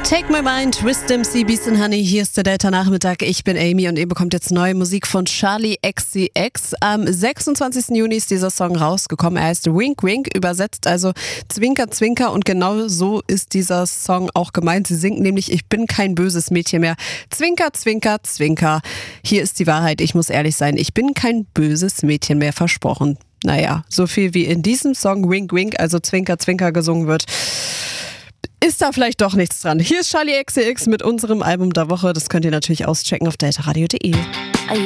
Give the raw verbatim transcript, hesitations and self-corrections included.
Take My Mind, Wisdom, C, Beast and Honey. Hier ist der Delta-Nachmittag. Ich bin Amy und ihr bekommt jetzt neue Musik von Charli X C X. Am sechsundzwanzigsten Juni ist dieser Song rausgekommen. Er heißt Wink Wink, übersetzt also Zwinker Zwinker, und genau so ist dieser Song auch gemeint. Sie singt nämlich: Ich bin kein böses Mädchen mehr. Zwinker, Zwinker, Zwinker. Hier ist die Wahrheit. Ich muss ehrlich sein. Ich bin kein böses Mädchen mehr, versprochen. Naja, so viel wie in diesem Song Wink Wink, also Zwinker Zwinker, gesungen wird, ist da vielleicht doch nichts dran. Hier ist Charli X C X mit unserem Album der Woche. Das könnt ihr natürlich auschecken auf delta radio punkt de.